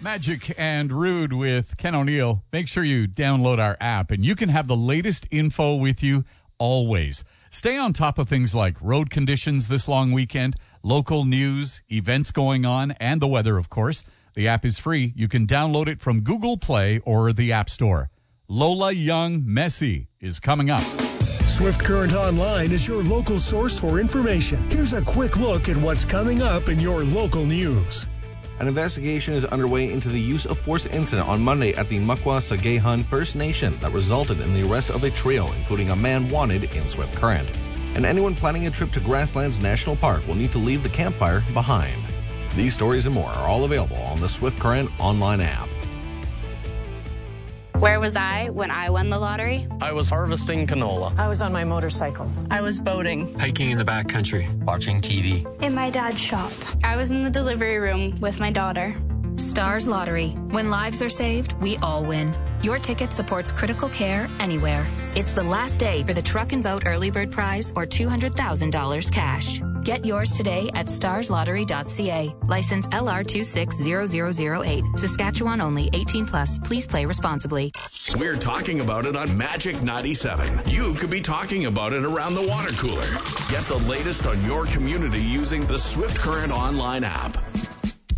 Magic and Rude with Ken O'Neill. Make sure you download our app, and you can have the latest info with you always. Stay on top of things like road conditions this long weekend, local news, events going on, and the weather, of course. The app is free. You can download it from Google Play or the App Store. Lola Young Messi is coming up. Swift Current Online is your local source for information. Here's a quick look at what's coming up in your local news. An investigation is underway into the use of force incident on Monday at the Makwa Sagehun First Nation that resulted in the arrest of a trio, including a man wanted in Swift Current. And anyone planning a trip to Grasslands National Park will need to leave the campfire behind. These stories and more are all available on the Swift Current online app. Where was I when I won the lottery? I was harvesting canola. I was on my motorcycle. I was boating. Hiking in the backcountry. Watching TV. In my dad's shop. I was in the delivery room with my daughter. Stars Lottery. When lives are saved, we all win. Your ticket supports critical care anywhere. It's the last day for the Truck and Boat Early Bird Prize or $200,000 cash. Get yours today at starslottery.ca. License LR260008. Saskatchewan only. 18 plus. Please play responsibly. We're talking about it on Magic 97. You could be talking about it around the water cooler. Get the latest on your community using the Swift Current online app.